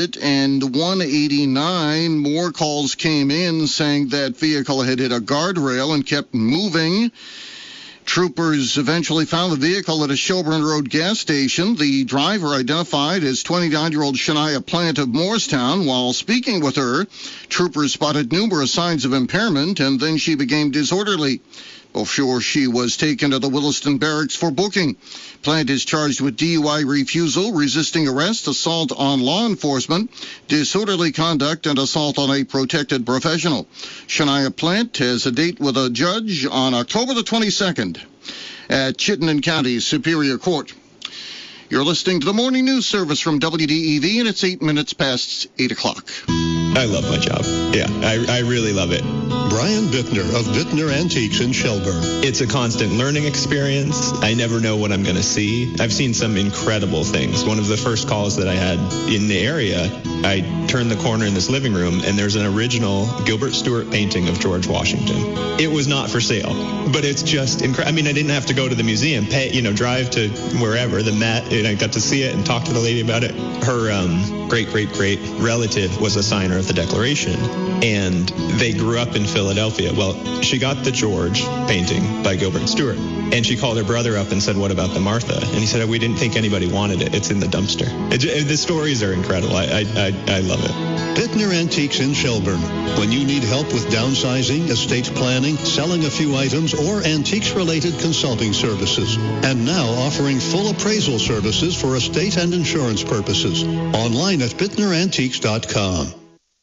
And 189 more calls came in saying that vehicle had hit a guardrail and kept moving. Troopers eventually found the vehicle at a Shelburne Road gas station. The driver, identified as 29-year-old Shania Plant of Morristown. While speaking with her, troopers spotted numerous signs of impairment, and then she became disorderly. Before she was taken to the Williston Barracks for booking. Plant is charged with DUI refusal, resisting arrest, assault on law enforcement, disorderly conduct, and assault on a protected professional. Shania Plant has a date with a judge on October the 22nd at Chittenden County Superior Court. You're listening to the Morning News Service from WDEV, and it's 8 minutes past 8 o'clock. I love my job. Yeah, I really love it. Brian Bittner of Bittner Antiques in Shelburne. It's a constant learning experience. I never know what I'm going to see. I've seen some incredible things. One of the first calls that I had in the area, I turned the corner in this living room, and there's an original Gilbert Stuart painting of George Washington. It was not for sale, but it's just incredible. I mean, I didn't have to go to the museum, drive to wherever, the Met, and I got to see it and talk to the lady about it. Her great-great-great relative was a signer of the Declaration, and they grew up in Philadelphia. Well, she got the George painting by Gilbert Stuart, and she called her brother up and said, "What about the Martha?" And he said, "We didn't think anybody wanted it. It's in the dumpster." The stories are incredible. I love it. Bittner Antiques in Shelburne. When you need help with downsizing, estate planning, selling a few items, or antiques-related consulting services. And now offering full appraisal services for estate and insurance purposes. Online at bittnerantiques.com.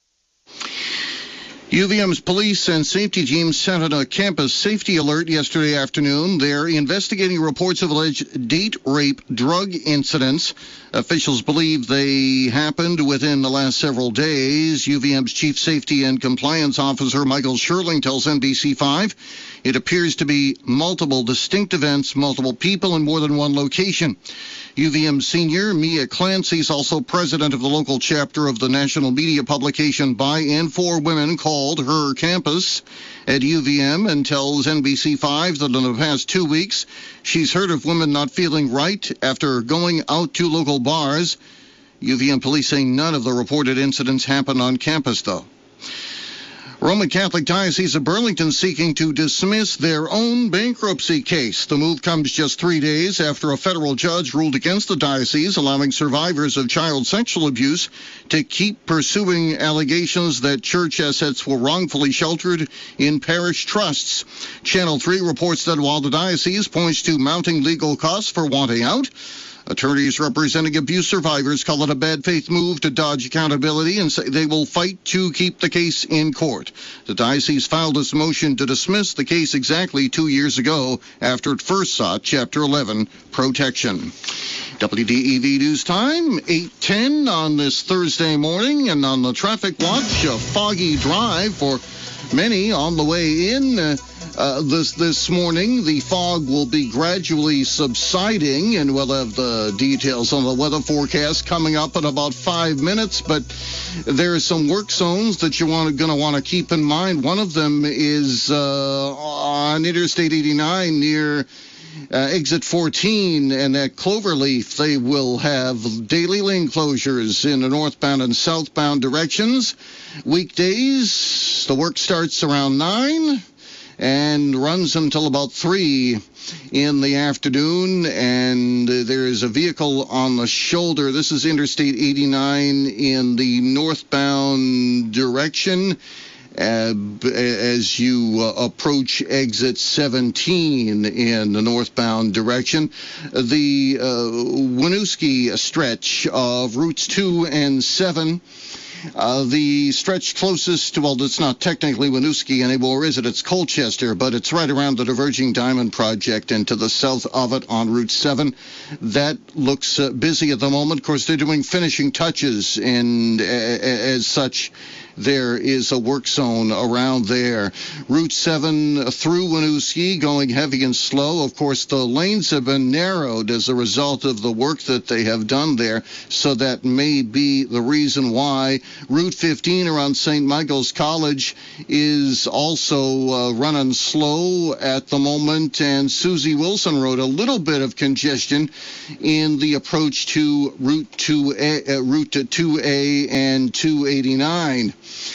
UVM's police and safety teams sent out a campus safety alert yesterday afternoon. They're investigating reports of alleged date rape drug incidents. Officials believe they happened within the last several days. UVM's chief safety and compliance officer, Michael Sherling, tells NBC5 it appears to be multiple distinct events, multiple people in more than one location. UVM senior Mia Clancy is also president of the local chapter of the national media publication By and For Women, called Her Campus at UVM, and tells NBC5 that in the past 2 weeks she's heard of women not feeling right after going out to local bars. UVM police say none of the reported incidents happened on campus, though. Roman Catholic Diocese of Burlington seeking to dismiss their own bankruptcy case. The move comes just 3 days after a federal judge ruled against the diocese, allowing survivors of child sexual abuse to keep pursuing allegations that church assets were wrongfully sheltered in parish trusts. Channel 3 reports that while the diocese points to mounting legal costs for wanting out, attorneys representing abuse survivors call it a bad faith move to dodge accountability and say they will fight to keep the case in court. The diocese filed this motion to dismiss the case exactly 2 years ago after it first sought Chapter 11 protection. WDEV News Time, 8:10 on this Thursday morning, and on the traffic watch, a foggy drive for many on the way in. This morning, the fog will be gradually subsiding, and we'll have the details on the weather forecast coming up in about 5 minutes. But there are some work zones that you're going to want to keep in mind. One of them is on Interstate 89 near Exit 14 and at Cloverleaf. They will have daily lane closures in the northbound and southbound directions. Weekdays, the work starts around 9 and runs until about 3 in the afternoon, and there is a vehicle on the shoulder. This is Interstate 89 in the northbound direction as you approach Exit 17 in the northbound direction. The Winooski stretch of routes 2 and 7. The stretch closest to, well, it's not technically Winooski anymore, is it? It's Colchester, but it's right around the Diverging Diamond Project and to the south of it on Route 7. That looks busy at the moment. Of course, they're doing finishing touches, and as such, there is a work zone around there. Route 7 through Winooski going heavy and slow. Of course, the lanes have been narrowed as a result of the work that they have done there, so that may be the reason why. Route 15 around St. Michael's College is also running slow at the moment, and Susie Wilson Road, a little bit of congestion in the approach to Route 2A and 289.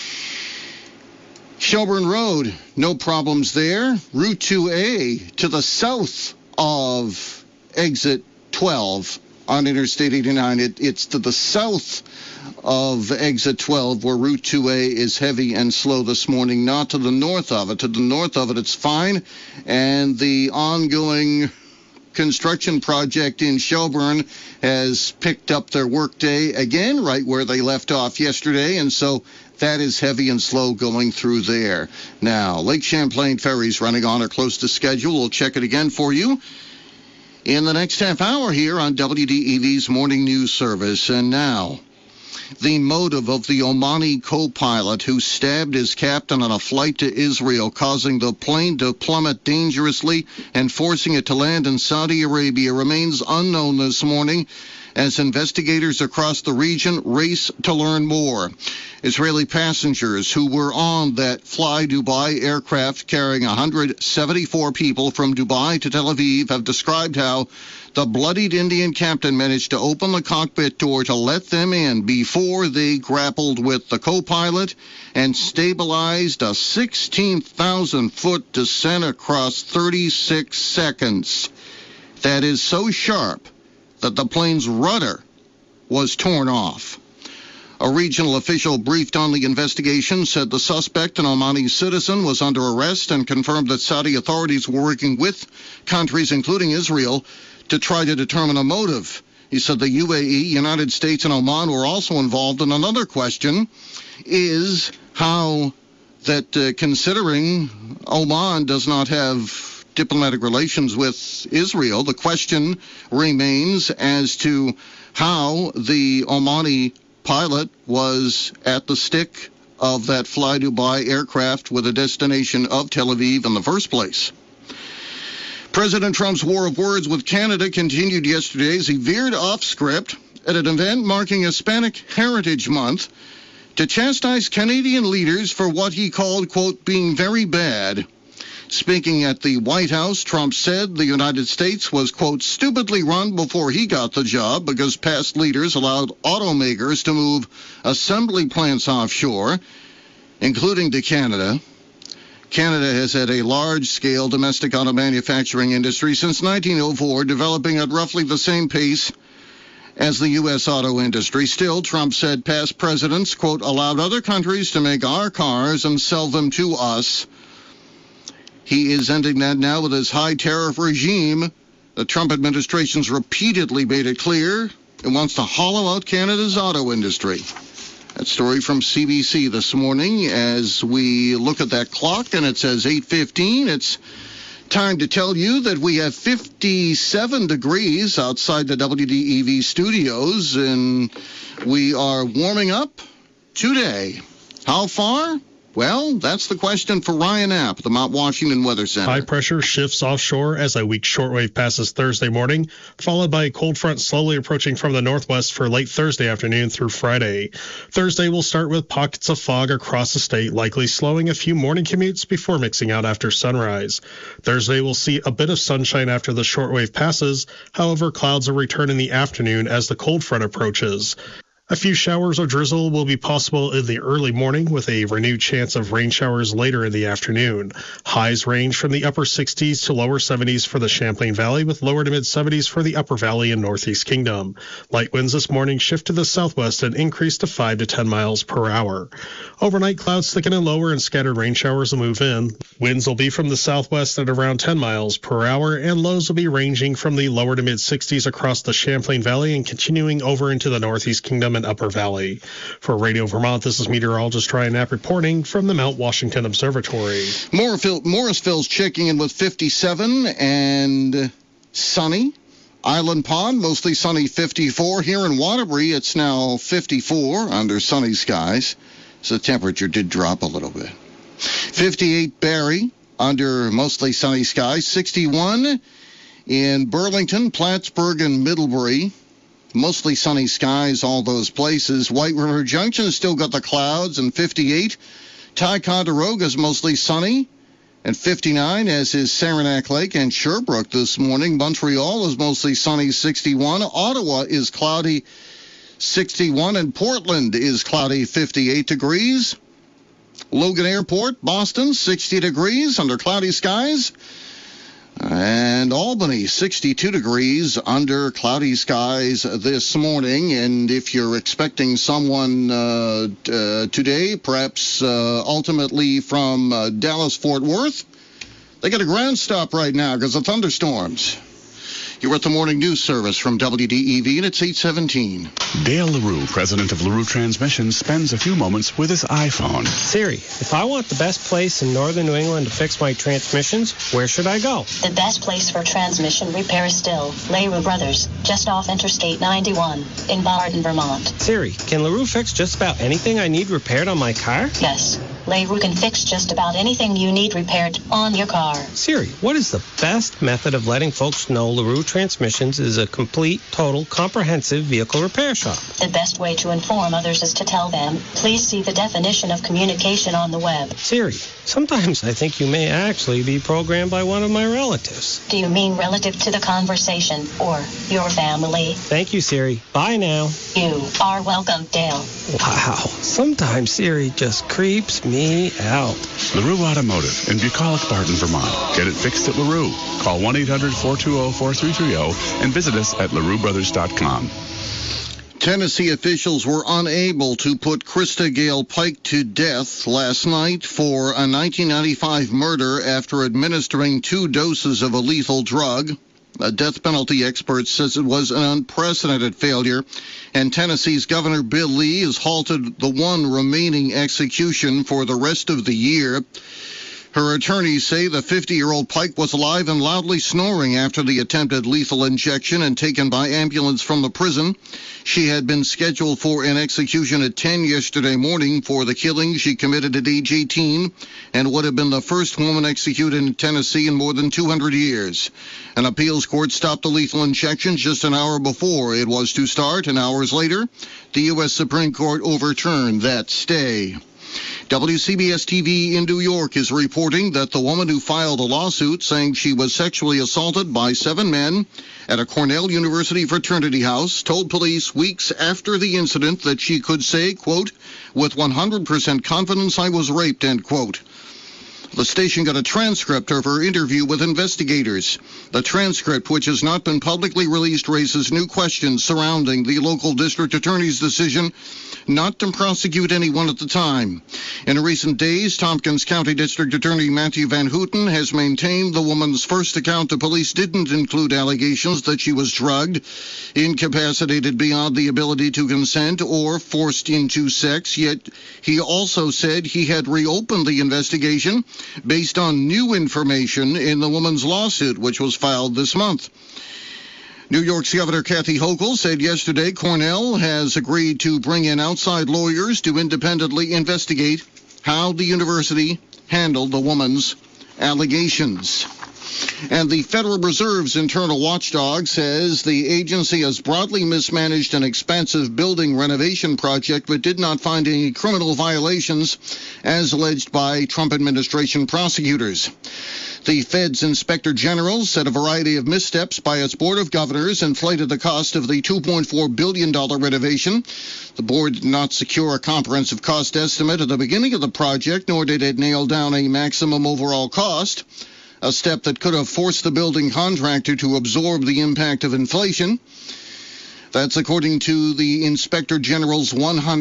Shelburne Road, no problems there. Route 2A to the south of exit 12 on Interstate 89. It's to the south of exit 12 where Route 2A is heavy and slow this morning, not to the north of it. To the north of it, it's fine. And the ongoing construction project in Shelburne has picked up their workday again right where they left off yesterday, and so that is heavy and slow going through there. Now, Lake Champlain ferries running on or close to schedule. We'll check it again for you in the next half hour here on WDEV's Morning News Service. And now, the motive of the Omani co-pilot who stabbed his captain on a flight to Israel, causing the plane to plummet dangerously and forcing it to land in Saudi Arabia, remains unknown this morning as investigators across the region race to learn more. Israeli passengers who were on that Fly Dubai aircraft carrying 174 people from Dubai to Tel Aviv have described how the bloodied Indian captain managed to open the cockpit door to let them in before they grappled with the co-pilot and stabilized a 16,000-foot descent across 36 seconds. That is so sharp that the plane's rudder was torn off. A regional official briefed on the investigation said the suspect, an Omani citizen, was under arrest and confirmed that Saudi authorities were working with countries, including Israel, to try to determine a motive. He said the UAE, United States, and Oman were also involved. And another question is how that considering Oman does not have diplomatic relations with Israel, the question remains as to how the Omani pilot was at the stick of that Fly Dubai aircraft with a destination of Tel Aviv in the first place. President Trump's war of words with Canada continued yesterday as he veered off script at an event marking Hispanic Heritage Month to chastise Canadian leaders for what he called, quote, being very bad. Speaking at the White House, Trump said the United States was, quote, stupidly run before he got the job because past leaders allowed automakers to move assembly plants offshore, including to Canada. Canada has had a large-scale domestic auto manufacturing industry since 1904, developing at roughly the same pace as the U.S. auto industry. Still, Trump said past presidents, quote, allowed other countries to make our cars and sell them to us. He is ending that now with his high tariff regime. The Trump administration's repeatedly made it clear it wants to hollow out Canada's auto industry. That story from CBC this morning as we look at that clock, and it says 8:15. It's time to tell you that we have 57 degrees outside the WDEV studios, and we are warming up today. How far? Well, that's the question for Ryan App, the Mount Washington Weather Center. High pressure shifts offshore as a weak shortwave passes Thursday morning, followed by a cold front slowly approaching from the northwest for late Thursday afternoon through Friday. Thursday will start with pockets of fog across the state, likely slowing a few morning commutes before mixing out after sunrise. Thursday will see a bit of sunshine after the shortwave passes. However, clouds will return in the afternoon as the cold front approaches. A few showers or drizzle will be possible in the early morning with a renewed chance of rain showers later in the afternoon. Highs range from the upper 60s to lower 70s for the Champlain Valley with lower to mid 70s for the Upper Valley and Northeast Kingdom. Light winds this morning shift to the southwest and increase to 5 to 10 miles per hour. Overnight clouds thicken and lower and scattered rain showers will move in. Winds will be from the southwest at around 10 miles per hour and lows will be ranging from the lower to mid 60s across the Champlain Valley and continuing over into the Northeast Kingdom and Upper Valley. For Radio Vermont, this is meteorologist Ryan Knapp reporting from the Mount Washington Observatory. Morrisville's checking in with 57 and sunny. Island Pond, mostly sunny, 54. Here in Waterbury, it's now 54 under sunny skies. So the temperature did drop a little bit. 58 Barrie, under mostly sunny skies. 61 in Burlington, Plattsburgh, and Middlebury. Mostly sunny skies, all those places. White River Junction still got the clouds, and 58. Ticonderoga is mostly sunny, and 59, as is Saranac Lake and Sherbrooke this morning. Montreal is mostly sunny, 61. Ottawa is cloudy, 61, and Portland is cloudy, 58 degrees. Logan Airport, Boston, 60 degrees under cloudy skies. And Albany, 62 degrees under cloudy skies this morning. And if you're expecting someone today, perhaps ultimately from Dallas-Fort Worth, they got a ground stop right now because of thunderstorms. You're at the Morning News Service from WDEV, and it's 8:17. Dale LaRue, president of LaRue Transmissions, spends a few moments with his iPhone. Siri, if I want the best place in northern New England to fix my transmissions, where should I go? The best place for transmission repair is still LaRue Brothers, just off Interstate 91 in Barton, Vermont. Siri, can LaRue fix just about anything I need repaired on my car? Yes, LaRue can fix just about anything you need repaired on your car. Siri, what is the best method of letting folks know LaRue Transmissions is a complete, total, comprehensive vehicle repair shop? The best way to inform others is to tell them, please see the definition of communication on the web. Siri, sometimes I think you may actually be programmed by one of my relatives. Do you mean relative to the conversation or your family? Thank you, Siri. Bye now. You are welcome, Dale. Wow, sometimes Siri just creeps me out. LaRue Automotive in Bucolic, Barton, Vermont. Get it fixed at LaRue. Call 1-800-420-4330 and visit us at LaRueBrothers.com. Tennessee officials were unable to put Krista Gale Pike to death last night for a 1995 murder after administering 2 doses of a lethal drug. A death penalty expert says it was an unprecedented failure, and Tennessee's Governor Bill Lee has halted the one remaining execution for the rest of the year. Her attorneys say the 50-year-old Pike was alive and loudly snoring after the attempted lethal injection and taken by ambulance from the prison. She had been scheduled for an execution at 10 yesterday morning for the killing she committed at age 18 and would have been the first woman executed in Tennessee in more than 200 years. An appeals court stopped the lethal injection just an hour before it was to start, and hours later, the U.S. Supreme Court overturned that stay. WCBS-TV in New York is reporting that the woman who filed a lawsuit saying she was sexually assaulted by 7 men at a Cornell University fraternity house told police weeks after the incident that she could say, quote, with 100% confidence I was raped, end quote. The station got a transcript of her interview with investigators. The transcript, which has not been publicly released, raises new questions surrounding the local district attorney's decision not to prosecute anyone at the time. In recent days, Tompkins County District Attorney Matthew Van Houten has maintained the woman's first account to police didn't include allegations that she was drugged, incapacitated beyond the ability to consent, or forced into sex, yet he also said he had reopened the investigation based on new information in the woman's lawsuit, which was filed this month. New York's Governor Kathy Hochul said yesterday Cornell has agreed to bring in outside lawyers to independently investigate how the university handled the woman's allegations. And the Federal Reserve's internal watchdog says the agency has broadly mismanaged an expansive building renovation project but did not find any criminal violations as alleged by Trump administration prosecutors. The Fed's Inspector General said a variety of missteps by its Board of Governors inflated the cost of the $2.4 billion renovation. The board did not secure a comprehensive cost estimate at the beginning of the project, nor did it nail down a maximum overall cost, a step that could have forced the building contractor to absorb the impact of inflation. That's according to the Inspector General's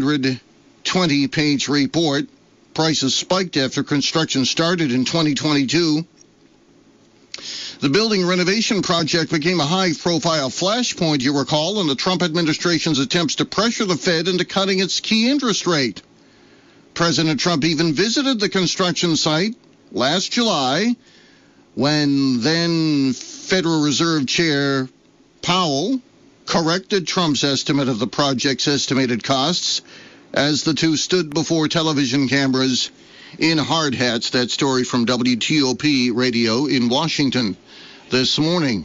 120-page report. Prices spiked after construction started in 2022. The building renovation project became a high-profile flashpoint, you recall, in the Trump administration's attempts to pressure the Fed into cutting its key interest rate. President Trump even visited the construction site last July when then Federal Reserve Chair Powell corrected Trump's estimate of the project's estimated costs, as the two stood before television cameras in hard hats. That story from WTOP Radio in Washington this morning.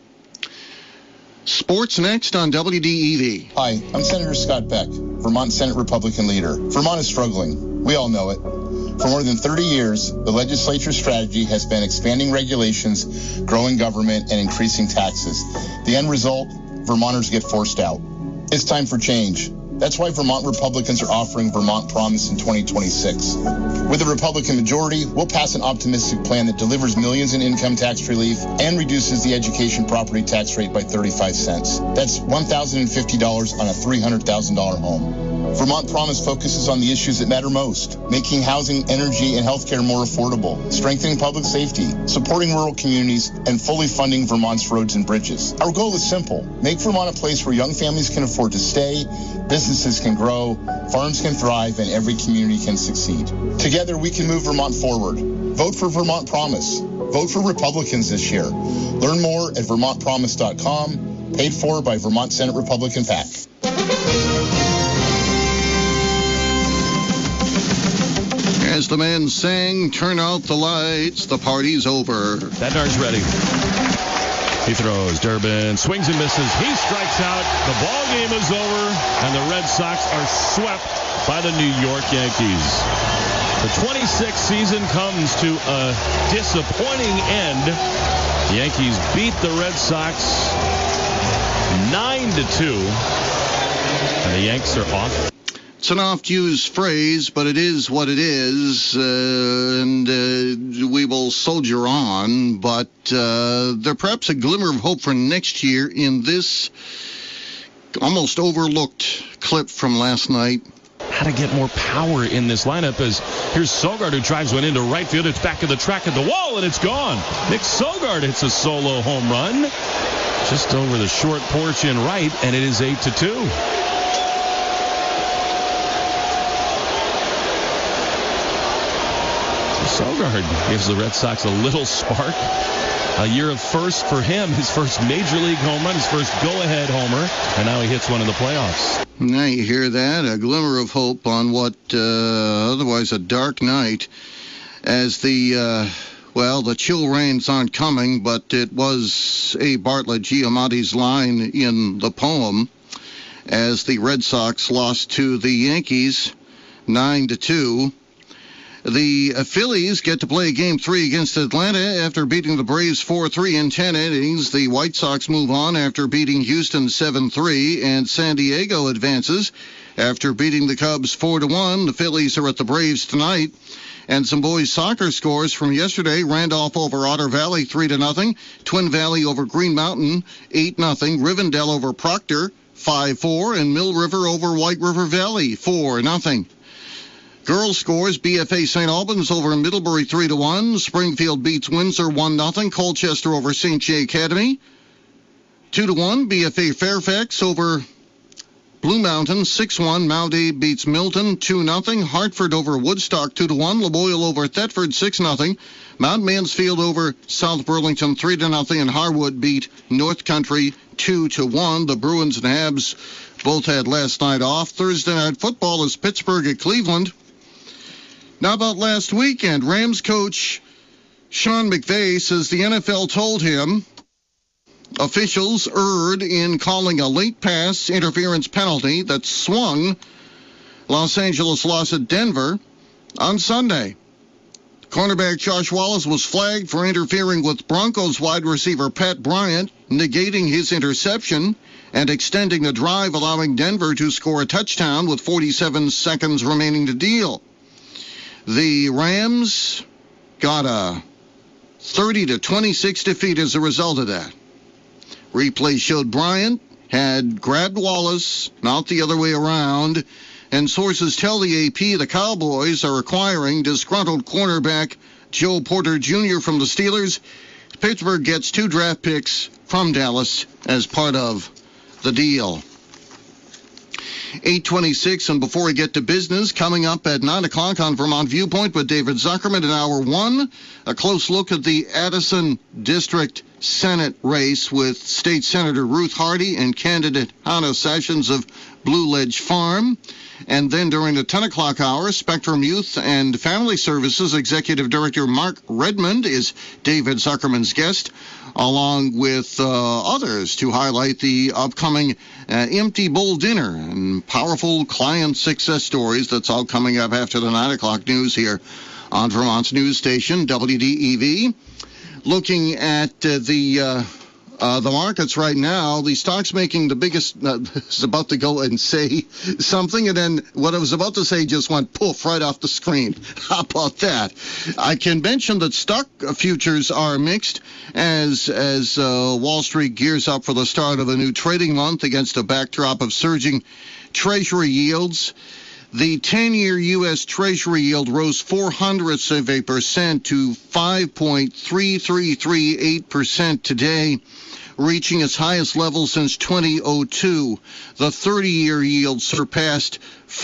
Sports next on WDEV. Hi, I'm Senator Scott Beck, Vermont Senate Republican leader. Vermont is struggling. We all know it. For more than 30 years, the legislature's strategy has been expanding regulations, growing government, and increasing taxes. The end result, Vermonters get forced out. It's time for change. That's why Vermont Republicans are offering Vermont Promise in 2026. With a Republican majority, we'll pass an optimistic plan that delivers millions in income tax relief and reduces the education property tax rate by 35 cents. That's $1,050 on a $300,000 home. Vermont Promise focuses on the issues that matter most, making housing, energy, and healthcare more affordable, strengthening public safety, supporting rural communities, and fully funding Vermont's roads and bridges. Our goal is simple: make Vermont a place where young families can afford to stay, businesses can grow, farms can thrive, and every community can succeed. Together, we can move Vermont forward. Vote for Vermont Promise. Vote for Republicans this year. Learn more at vermontpromise.com, paid for by Vermont Senate Republican PAC. As the men sang, "Turn out the lights, the party's over." That dart's ready. He throws. Durbin swings and misses. He strikes out. The ball game is over, and the Red Sox are swept by the New York Yankees. The 26th season comes to a disappointing end. The Yankees beat the Red Sox 9-2, and the Yanks are off. It's an oft-used phrase, but it is what it is, and we will soldier on. But there perhaps a glimmer of hope for next year in this almost overlooked clip from last night. How to get more power in this lineup as here's Sogard who drives one into right field. It's back at the track at the wall, and it's gone. Nick Sogard hits a solo home run just over the short porch in right, and it is 8-2. Sogard gives the Red Sox a little spark. A year of first for him, his first major league home run, his first go-ahead homer, and now he hits one in the playoffs. Now you hear that, a glimmer of hope on what otherwise a dark night, as the chill rains aren't coming, but it was A. Bartlett Giamatti's line in the poem, as the Red Sox lost to the Yankees 9-2. The Phillies get to play Game 3 against Atlanta after beating the Braves 4-3 in 10 innings. The White Sox move on after beating Houston 7-3, and San Diego advances after beating the Cubs 4-1. The Phillies are at the Braves tonight. And some boys soccer scores from yesterday: Randolph over Otter Valley 3-0, Twin Valley over Green Mountain 8-0, Rivendell over Proctor 5-4, and Mill River over White River Valley 4-0. Girls scores: BFA St. Albans over Middlebury 3-1. Springfield beats Windsor 1-0. Colchester over St. J. Academy 2-1. BFA Fairfax over Blue Mountain 6-1. Maude beats Milton 2-0. Hartford over Woodstock 2-1. LaBoyle over Thetford 6-0. Mount Mansfield over South Burlington 3-0. And Harwood beat North Country 2-1. The Bruins and Habs both had last night off. Thursday night football is Pittsburgh at Cleveland. Now about last weekend, Rams coach Sean McVay says the NFL told him officials erred in calling a late pass interference penalty that swung Los Angeles loss at Denver on Sunday. Cornerback Josh Wallace was flagged for interfering with Broncos wide receiver Pat Bryant, negating his interception and extending the drive, allowing Denver to score a touchdown with 47 seconds remaining to deal. The Rams got a 30-26 defeat as a result of that. Replay showed Bryant had grabbed Wallace, not the other way around, and sources tell the AP the Cowboys are acquiring disgruntled cornerback Joe Porter Jr. from the Steelers. Pittsburgh gets 2 draft picks from Dallas as part of the deal. 8:26, and before we get to business, coming up at 9 o'clock on Vermont Viewpoint with David Zuckerman in Hour 1, a close look at the Addison District Senate race with State Senator Ruth Hardy and candidate Hannah Sessions of Blue Ledge Farm. And then during the 10 o'clock hour, Spectrum Youth and Family Services Executive Director Mark Redmond is David Zuckerman's guest, along with others to highlight the upcoming Empty Bowl Dinner and powerful client success stories. That's all coming up after the 9 o'clock news here on Vermont's news station, WDEV. Looking at the markets right now, the stock's making the biggest, is about to go and say something, and then what I was about to say just went poof right off the screen. How about that? I can mention that stock futures are mixed as Wall Street gears up for the start of a new trading month against a backdrop of surging Treasury yields. The 10-year U.S. Treasury yield rose 0.04% to 5.3338% today, reaching its highest level since 2002. The 30-year yield surpassed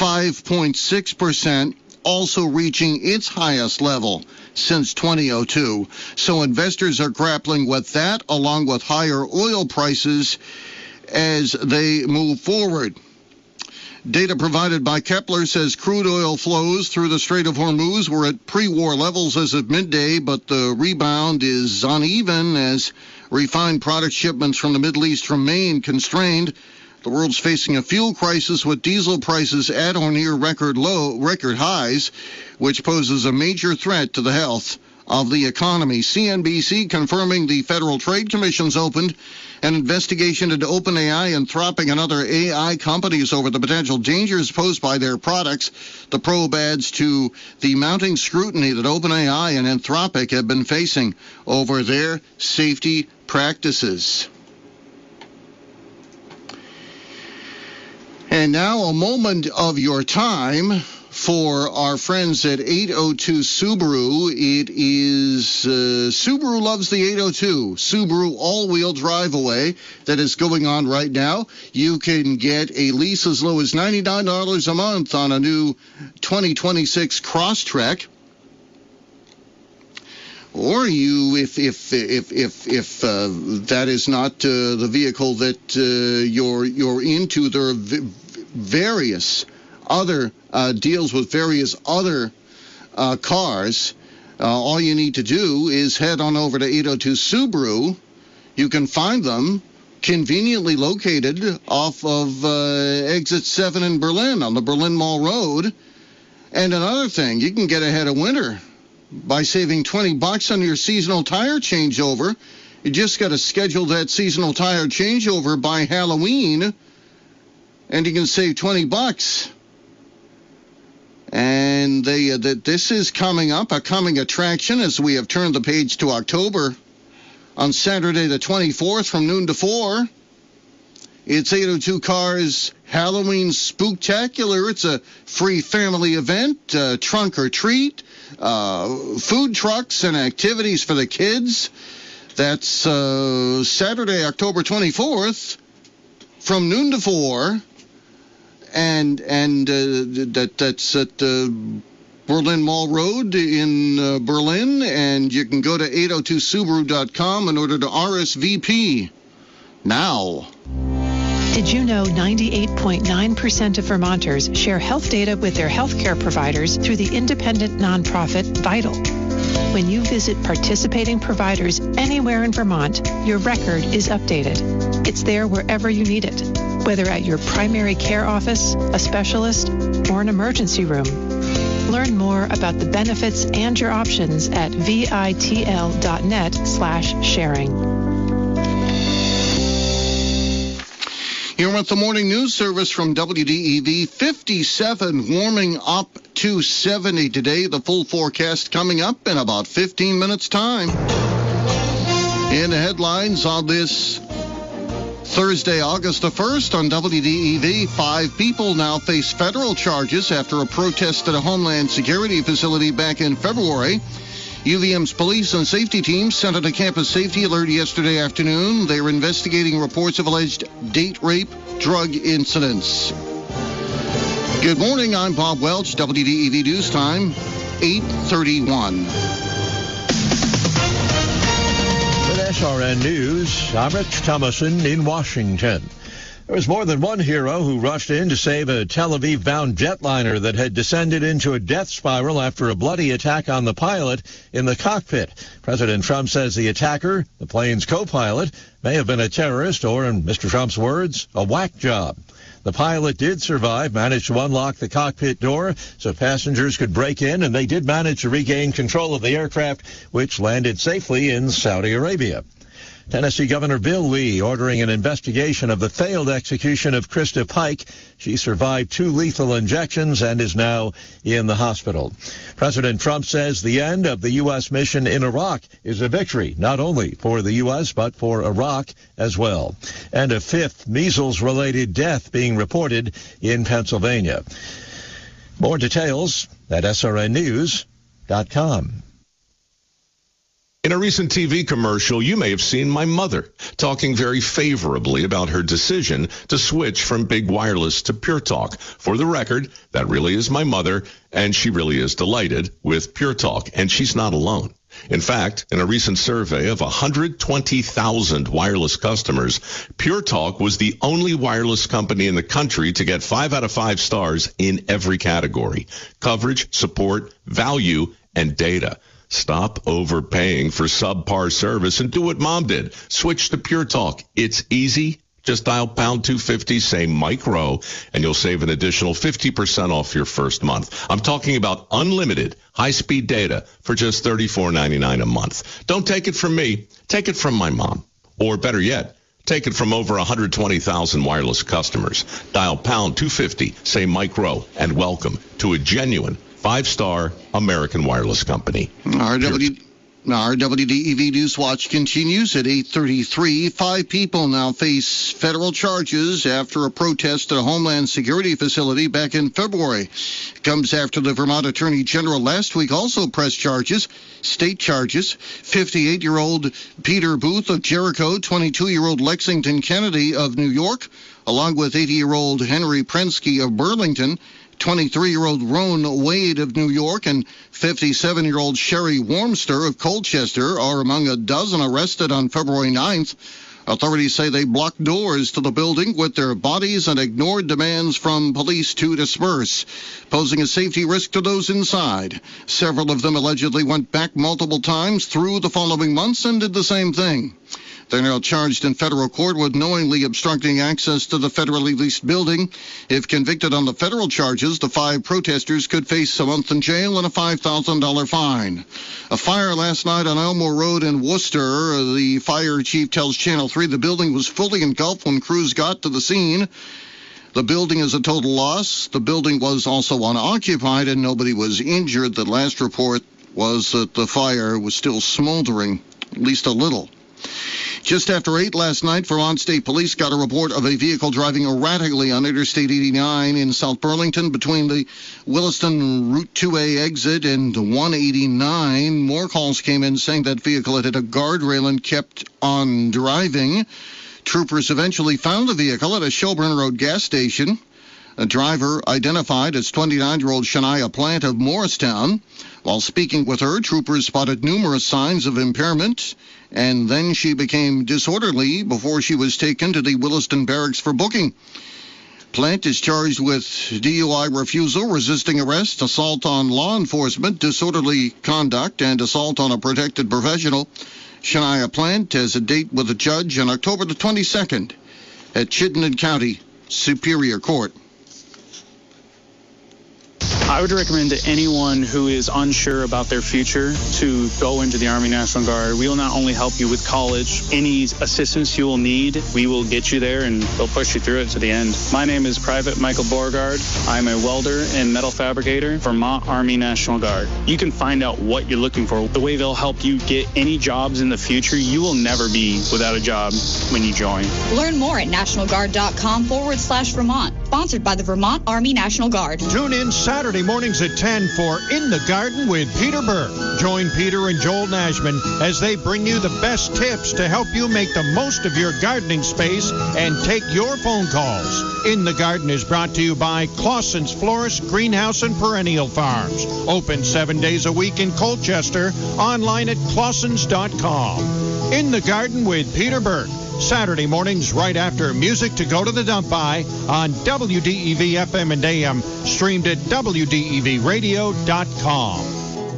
5.6%, also reaching its highest level since 2002. So investors are grappling with that, along with higher oil prices as they move forward. Data provided by Kepler says crude oil flows through the Strait of Hormuz were at pre-war levels as of midday, but the rebound is uneven as refined product shipments from the Middle East remain constrained. The world's facing a fuel crisis with diesel prices at or near record highs, which poses a major threat to the health of the economy. CNBC confirming the Federal Trade Commission's opened an investigation into OpenAI, Anthropic, and other AI companies over the potential dangers posed by their products. The probe adds to the mounting scrutiny that OpenAI and Anthropic have been facing over their safety practices. And now a moment of your time for our friends at 802 Subaru. It is Subaru Loves the 802 Subaru all-wheel drive away that is going on right now. You can get a lease as low as $99 a month on a new 2026 Crosstrek. Or you, if that is not the vehicle that you're into, there are various other deals with various other cars. All you need to do is head on over to 802 Subaru. You can find them conveniently located off of Exit 7 in Berlin on the Berlin Mall Road. And another thing, you can get ahead of winter by saving $20 on your seasonal tire changeover. You just got to schedule that seasonal tire changeover by Halloween, and you can save $20. And this is coming up, a coming attraction as we have turned the page to October. On Saturday the 24th from noon to 4, it's 802 Cars Halloween Spooktacular. It's a free family event, trunk or treat, food trucks and activities for the kids. That's Saturday, October 24th from noon to 4. And that's at Berlin Mall Road in Berlin, and you can go to 802subaru.com in order to RSVP now. Did you know 98.9% of Vermonters share health data with their healthcare providers through the independent nonprofit Vital? When you visit participating providers anywhere in Vermont, your record is updated. It's there wherever you need it, whether at your primary care office, a specialist, or an emergency room. Learn more about the benefits and your options at vitl.net/sharing. Here with the morning news service from WDEV, 57 warming up to 70 today. The full forecast coming up in about 15 minutes' time. In the headlines on this Thursday, August the 1st on WDEV, 5 people now face federal charges after a protest at a Homeland Security facility back in February. UVM's police and safety teams sent out a campus safety alert yesterday afternoon. They were investigating reports of alleged date rape drug incidents. Good morning, I'm Bob Welch, WDEV News Time, 8:31. With SRN News, I'm Rich Thomason in Washington. There was more than one hero who rushed in to save a Tel Aviv-bound jetliner that had descended into a death spiral after a bloody attack on the pilot in the cockpit. President Trump says the attacker, the plane's co-pilot, may have been a terrorist or, in Mr. Trump's words, a whack job. The pilot did survive, managed to unlock the cockpit door so passengers could break in, and they did manage to regain control of the aircraft, which landed safely in Saudi Arabia. Tennessee Governor Bill Lee ordering an investigation of the failed execution of Krista Pike. She survived 2 lethal injections and is now in the hospital. President Trump says the end of the U.S. mission in Iraq is a victory, not only for the U.S., but for Iraq as well. And a 5th measles-related death being reported in Pennsylvania. More details at srnnews.com. In a recent TV commercial, you may have seen my mother talking very favorably about her decision to switch from big wireless to Pure Talk. For the record, that really is my mother, and she really is delighted with Pure Talk, and she's not alone. In fact, in a recent survey of 120,000 wireless customers, Pure Talk was the only wireless company in the country to get 5 out of 5 stars in every category: coverage, support, value, and data. Stop overpaying for subpar service and do what Mom did. Switch to Pure Talk. It's easy. Just dial pound 250, say micro, and you'll save an additional 50% off your first month. I'm talking about unlimited high-speed data for just $34.99 a month. Don't take it from me. Take it from my mom. Or better yet, take it from over 120,000 wireless customers. Dial pound 250, say micro, and welcome to a genuine 5-star American wireless company. Our WDEV News Watch continues at 8:33. 5 people now face federal charges after a protest at a Homeland Security facility back in February. It comes after the Vermont Attorney General last week also pressed charges, state charges. 58-year-old Peter Booth of Jericho, 22-year-old Lexington Kennedy of New York, along with 80-year-old Henry Prensky of Burlington, 23-year-old Roan Wade of New York, and 57-year-old Sherry Warmster of Colchester are among a dozen arrested on February 9th. Authorities say they blocked doors to the building with their bodies and ignored demands from police to disperse, posing a safety risk to those inside. Several of them allegedly went back multiple times through the following months and did the same thing. They're now charged in federal court with knowingly obstructing access to the federally leased building. If convicted on the federal charges, the 5 protesters could face a month in jail and a $5,000 fine. A fire last night on Elmore Road in Worcester. The fire chief tells Channel 3 the building was fully engulfed when crews got to the scene. The building is a total loss. The building was also unoccupied and nobody was injured. The last report was that the fire was still smoldering, at least a little. Just after 8 last night, Vermont State Police got a report of a vehicle driving erratically on Interstate 89 in South Burlington between the Williston Route 2A exit and 189. More calls came in saying that vehicle had hit a guardrail and kept on driving. Troopers eventually found the vehicle at a Shelburne Road gas station. A driver identified as 29-year-old Shania Plant of Morristown. While speaking with her, troopers spotted numerous signs of impairment, and then she became disorderly before she was taken to the Williston Barracks for booking. Plant is charged with DUI refusal, resisting arrest, assault on law enforcement, disorderly conduct, and assault on a protected professional. Shania Plant has a date with a judge on October the 22nd at Chittenden County Superior Court. I would recommend to anyone who is unsure about their future to go into the Army National Guard. We will not only help you with college, any assistance you will need, we will get you there and we'll push you through it to the end. My name is Private Michael Beauregard. I'm a welder and metal fabricator, Vermont Army National Guard. You can find out what you're looking for, the way they'll help you get any jobs in the future. You will never be without a job when you join. Learn more at nationalguard.com/Vermont. Sponsored by the Vermont Army National Guard. Tune in Saturday mornings at 10 for In the Garden with Peter Burke. Join Peter and Joel Nashman as they bring you the best tips to help you make the most of your gardening space and take your phone calls. In the Garden is brought to you by Clausen's Florist, Greenhouse, and Perennial Farms. Open 7 days a week in Colchester. Online at clausens.com. In the Garden with Peter Burke. Saturday mornings right after music to go to the dump by on WDEV FM and AM, streamed at WDEVradio.com.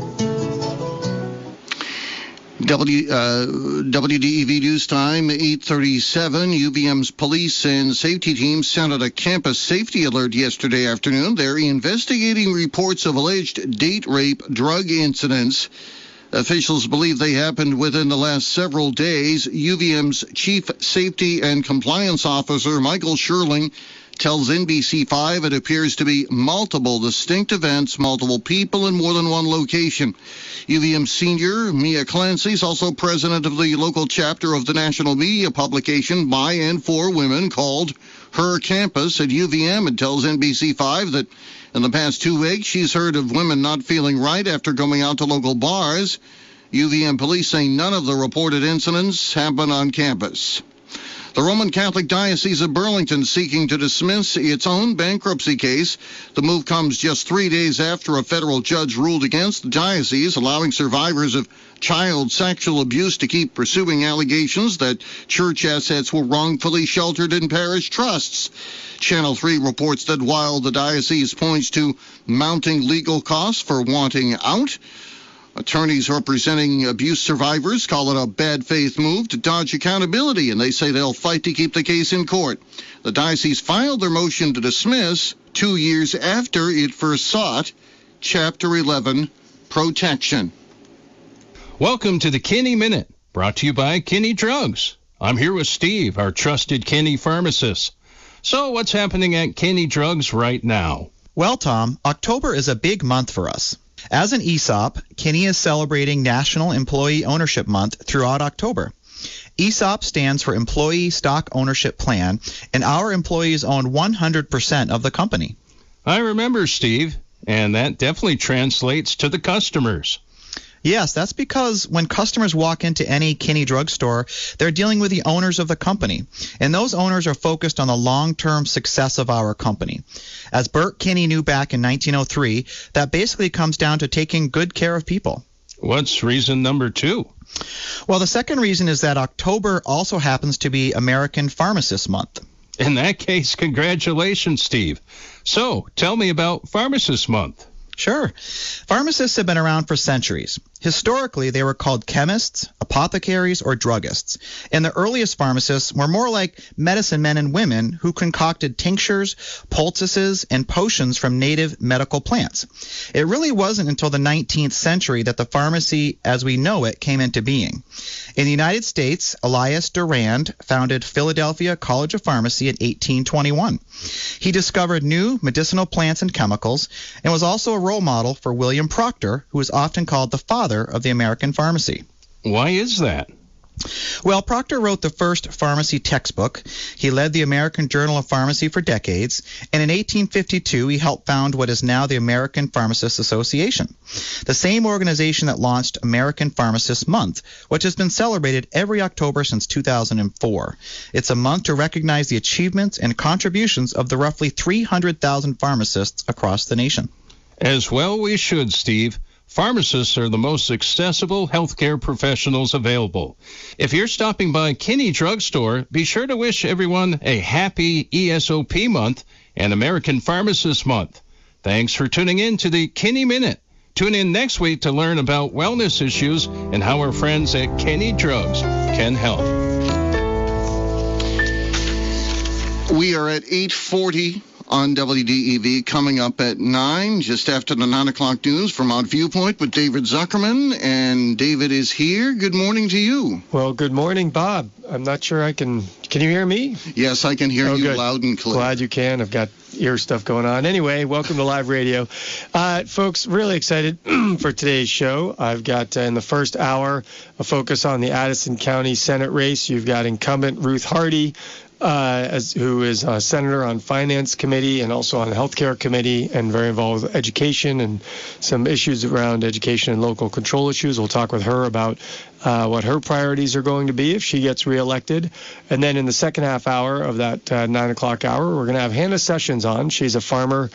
WDEV News Time, 8:37. UVM's police and safety teams sent out a campus safety alert yesterday afternoon. They're investigating reports of alleged date rape drug incidents. Officials believe they happened within the last several days. UVM's Chief Safety and Compliance Officer, Michael Sherling, tells NBC5 it appears to be multiple distinct events, multiple people in more than one location. UVM senior Mia Clancy is also president of the local chapter of the national media publication By and For Women called Her Campus at UVM, and tells NBC5 that in the past 2 weeks she's heard of women not feeling right after going out to local bars. UVM police say none of the reported incidents happened on campus. The Roman Catholic Diocese of Burlington seeking to dismiss its own bankruptcy case. The move comes just 3 days after a federal judge ruled against the diocese, allowing survivors of child sexual abuse to keep pursuing allegations that church assets were wrongfully sheltered in parish trusts. Channel 3 reports that while the diocese points to mounting legal costs for wanting out, attorneys representing abuse survivors call it a bad faith move to dodge accountability, and they say they'll fight to keep the case in court. The diocese filed their motion to dismiss 2 years after it first sought Chapter 11 protection. Welcome to the Kinney Minute, brought to you by Kinney Drugs. I'm here with Steve, our trusted Kinney pharmacist. So what's happening at Kinney Drugs right now? Well, Tom, October is a big month for us. As an ESOP, Kinney is celebrating National Employee Ownership Month throughout October. ESOP stands for Employee Stock Ownership Plan, and our employees own 100% of the company. I remember, Steve, and that definitely translates to the customers. Yes, that's because when customers walk into any Kinney drugstore, they're dealing with the owners of the company, and those owners are focused on the long-term success of our company. As Burt Kinney knew back in 1903, that basically comes down to taking good care of people. What's reason number 2? Well, the second reason is that October also happens to be American Pharmacist Month. In that case, congratulations, Steve. So, tell me about Pharmacist Month. Sure. Pharmacists have been around for centuries. Historically, they were called chemists, apothecaries, or druggists. And the earliest pharmacists were more like medicine men and women who concocted tinctures, poultices, and potions from native medical plants. It really wasn't until the 19th century that the pharmacy as we know it came into being. In the United States, Elias Durand founded Philadelphia College of Pharmacy in 1821. He discovered new medicinal plants and chemicals and was also a role model for William Proctor, who is often called the father of the American pharmacy. Why is that? Well, Proctor wrote the first pharmacy textbook. He led the American Journal of Pharmacy for decades, and in 1852 he helped found what is now the American Pharmacists Association, the same organization that launched American Pharmacists Month, which has been celebrated every October since 2004. It's a month to recognize the achievements and contributions of the roughly 300,000 pharmacists across the nation. As well we should, Steve. Pharmacists are the most accessible healthcare professionals available. If you're stopping by Kinney Drugstore, be sure to wish everyone a happy ESOP month and American Pharmacist Month. Thanks for tuning in to the Kinney Minute. Tune in next week to learn about wellness issues and how our friends at Kinney Drugs can help. We are at 8:40 on WDEV. Coming up at 9, just after the 9 o'clock news, Vermont Viewpoint with David Zuckerman. And David is here. Good morning to you. Well, good morning, Bob. I'm not sure I can you hear me? Yes, I can hear you good. Loud and clear. Glad you can. I've got ear stuff going on. Anyway, welcome to Live Radio. Folks, really excited for today's show. I've got in the first hour a focus on the Addison County Senate race. You've got incumbent Ruth Hardy who is a senator on Finance Committee and also on the Healthcare Committee, and very involved with education and some issues around education and local control issues. We'll talk with her about what her priorities are going to be if she gets reelected. And then in the second half hour of that 9 o'clock hour, we're going to have Hannah Sessions on. She's a farmer,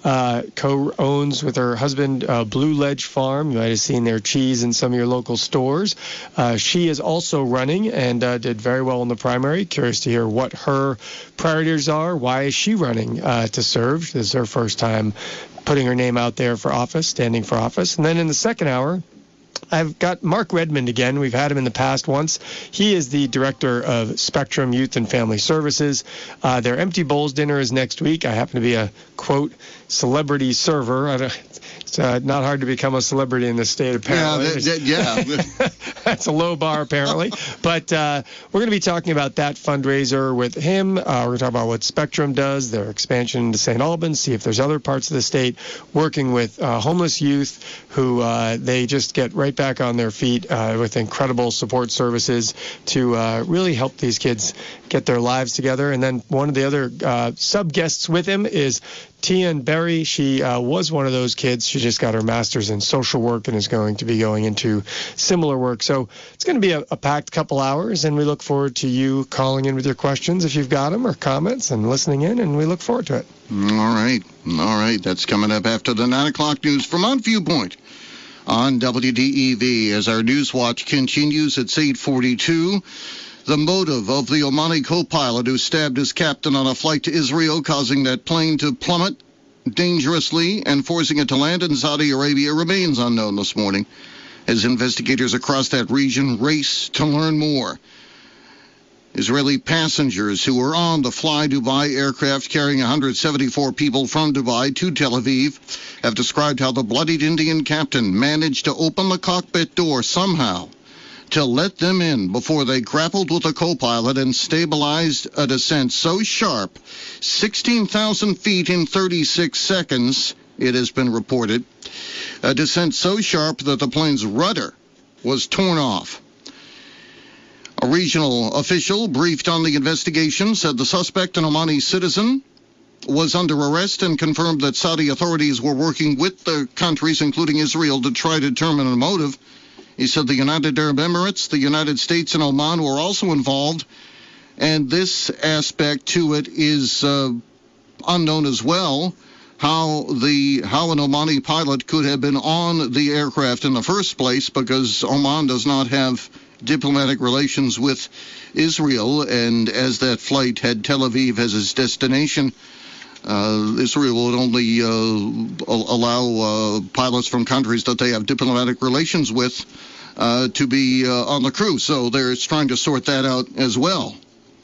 co-owns with her husband Blue Ledge Farm. You might have seen their cheese in some of your local stores. She is also running and did very well in the primary. Curious to hear what her priorities are. Why is she running to serve? This is her first time putting her name out there for office, standing for office. And then in the second hour, I've got Mark Redmond again. We've had him in the past once. He is the director of Spectrum Youth and Family Services. Their Empty Bowls dinner is next week. I happen to be a, quote, celebrity server. It's not hard to become a celebrity in this state, apparently. Yeah. That's a low bar, apparently. But we're going to be talking about that fundraiser with him. We're going to talk about what Spectrum does, their expansion into St. Albans, see if there's other parts of the state working with homeless youth who they just get right back on their feet with incredible support services to really help these kids get their lives together. And then one of the other sub-guests with him is Tian Berry. She was one of those kids. She just got her master's in social work and is going to be going into similar work. So it's going to be a packed couple hours, and we look forward to you calling in with your questions if you've got them or comments and listening in, and we look forward to it. All right. That's coming up after the 9 o'clock news. Vermont Viewpoint on WDEV as our News Watch continues. It's 8:42. The motive of the Omani co-pilot who stabbed his captain on a flight to Israel, causing that plane to plummet dangerously and forcing it to land in Saudi Arabia, remains unknown this morning as investigators across that region race to learn more. Israeli passengers who were on the Fly Dubai aircraft carrying 174 people from Dubai to Tel Aviv have described how the bloodied Indian captain managed to open the cockpit door somehow to let them in before they grappled with the co-pilot and stabilized a descent so sharp, 16,000 feet in 36 seconds, it has been reported, a descent so sharp that the plane's rudder was torn off. A regional official briefed on the investigation said the suspect, an Omani citizen, was under arrest and confirmed that Saudi authorities were working with the countries, including Israel, to try to determine a motive. He said the United Arab Emirates, the United States, and Oman were also involved, and this aspect to it is unknown as well, how an Omani pilot could have been on the aircraft in the first place, because Oman does not have diplomatic relations with Israel, and as that flight had Tel Aviv as its destination, Israel would only allow pilots from countries that they have diplomatic relations with to be on the crew. So they're trying to sort that out as well.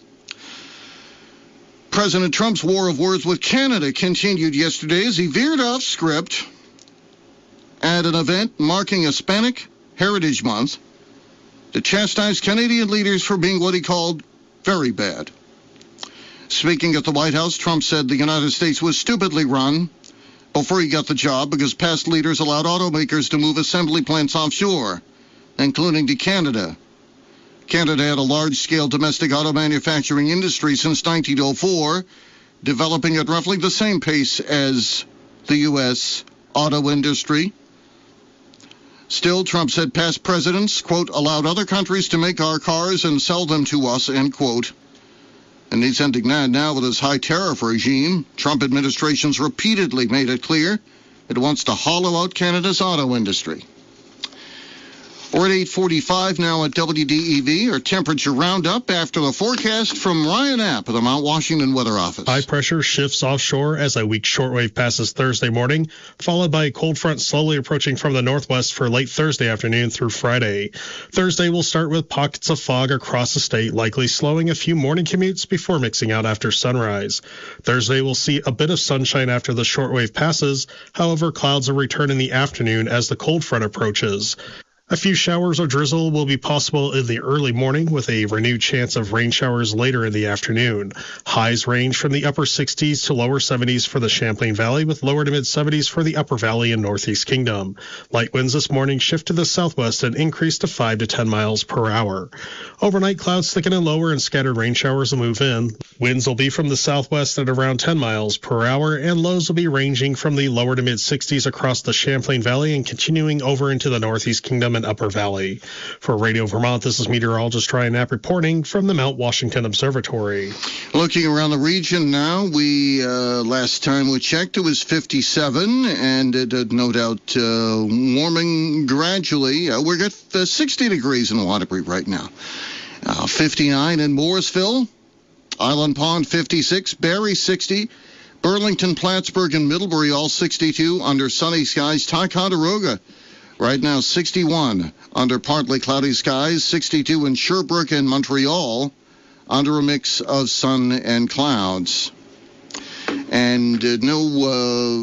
President Trump's war of words with Canada continued yesterday as he veered off script at an event marking Hispanic Heritage Month to chastise Canadian leaders for being what he called very bad. Speaking at the White House, Trump said the United States was stupidly run before he got the job because past leaders allowed automakers to move assembly plants offshore, including to Canada. Canada had a large-scale domestic auto manufacturing industry since 1904, developing at roughly the same pace as the U.S. auto industry. Still, Trump said past presidents, quote, allowed other countries to make our cars and sell them to us, end quote. And he's ending that now with his high tariff regime. Trump administration's repeatedly made it clear it wants to hollow out Canada's auto industry. We're at 8:45 now at WDEV, our temperature roundup after the forecast from Ryan App of the Mount Washington Weather Office. High pressure shifts offshore as a weak shortwave passes Thursday morning, followed by a cold front slowly approaching from the northwest for late Thursday afternoon through Friday. Thursday will start with pockets of fog across the state, likely slowing a few morning commutes before mixing out after sunrise. Thursday will see a bit of sunshine after the shortwave passes. However, clouds will return in the afternoon as the cold front approaches. A few showers or drizzle will be possible in the early morning with a renewed chance of rain showers later in the afternoon. Highs range from the upper 60s to lower 70s for the Champlain Valley with lower to mid 70s for the Upper Valley and Northeast Kingdom. Light winds this morning shift to the southwest and increase to 5 to 10 miles per hour. Overnight clouds thicken and lower and scattered rain showers will move in. Winds will be from the southwest at around 10 miles per hour, and lows will be ranging from the lower to mid-60s across the Champlain Valley and continuing over into the Northeast Kingdom and Upper Valley. For Radio Vermont, this is meteorologist Ryan Knapp reporting from the Mount Washington Observatory. Looking around the region now, last time we checked, it was 57, and it no doubt warming gradually. We're at 60 degrees in Waterbury right now. 59 in Morrisville. Island Pond 56, Barrie 60, Burlington, Plattsburgh, and Middlebury all 62 under sunny skies. Ticonderoga right now 61 under partly cloudy skies, 62 in Sherbrooke and Montreal under a mix of sun and clouds. And no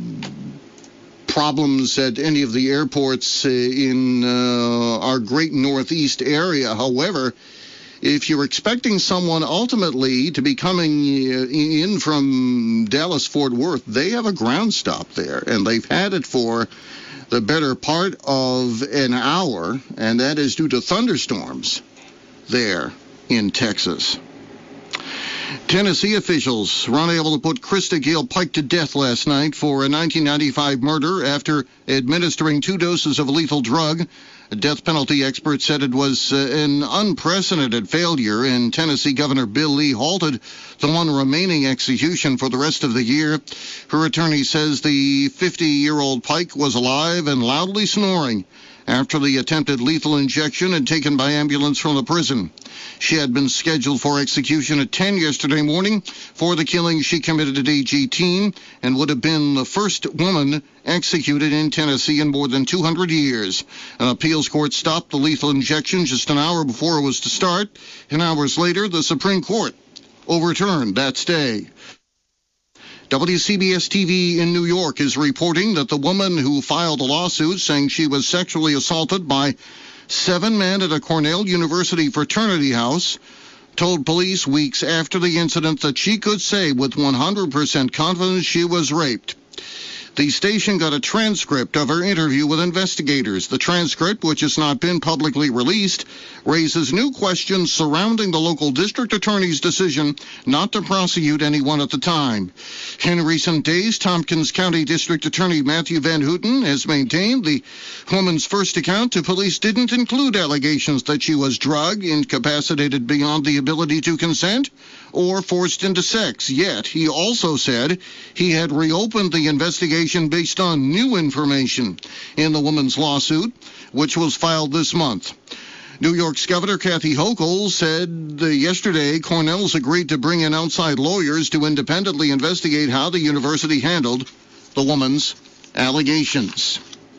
problems at any of the airports in our great Northeast area. However, if you're expecting someone ultimately to be coming in from Dallas-Fort Worth, they have a ground stop there, and they've had it for the better part of an hour, and that is due to thunderstorms there in Texas. Tennessee officials were unable to put Krista Gale Pike to death last night for a 1995 murder after administering 2 doses of a lethal drug. A death penalty expert said it was an unprecedented failure, and Tennessee Governor Bill Lee halted the one remaining execution for the rest of the year. Her attorney says the 50-year-old Pike was alive and loudly snoring after the attempted lethal injection and taken by ambulance from the prison. She had been scheduled for execution at 10 yesterday morning for the killing she committed at age 18 and would have been the first woman executed in Tennessee in more than 200 years. An appeals court stopped the lethal injection just an hour before it was to start, and hours later, the Supreme Court overturned that stay. WCBS-TV in New York is reporting that the woman who filed a lawsuit saying she was sexually assaulted by 7 men at a Cornell University fraternity house told police weeks after the incident that she could say with 100% confidence she was raped. The station got a transcript of her interview with investigators. The transcript, which has not been publicly released, raises new questions surrounding the local district attorney's decision not to prosecute anyone at the time. In recent days, Tompkins County District Attorney Matthew Van Houten has maintained the woman's first account to police didn't include allegations that she was drugged, incapacitated beyond the ability to consent, or forced into sex. Yet, he also said he had reopened the investigation based on new information in the woman's lawsuit, which was filed this month. New York's Governor Kathy Hochul said yesterday Cornell's agreed to bring in outside lawyers to independently investigate how the university handled the woman's allegations.